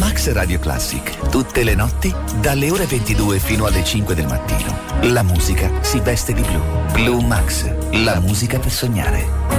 Max Radio Classic, tutte le notti, dalle ore 22 fino alle 5 del mattino. La musica si veste di blu. Blue Max, la musica per sognare.